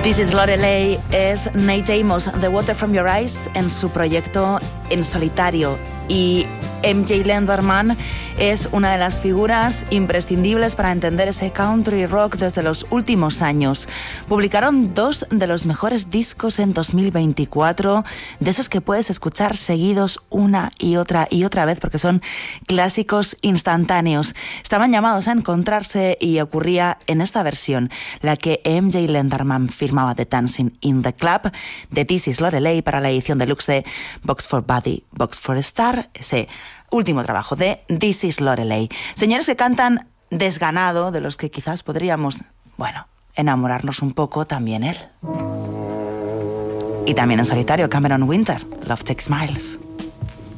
This is Lorelei, es Nate Amos, The Water From Your Eyes, en su proyecto en solitario. Y MJ Lenderman es una de las figuras imprescindibles para entender ese country rock desde los últimos años. Publicaron 2 de los mejores discos en 2024, de esos que puedes escuchar seguidos una y otra vez porque son clásicos instantáneos. Estaban llamados a encontrarse y ocurría en esta versión, la que MJ Lenderman firmaba de Dancing in the Club, de This is Lorelei para la edición deluxe de Box for Body, Box for Star, ese último trabajo de This is Lorelei. Señores que cantan desganado, de los que quizás podríamos, enamorarnos un poco, también él. Y también en solitario, Cameron Winter, Love Takes Smiles.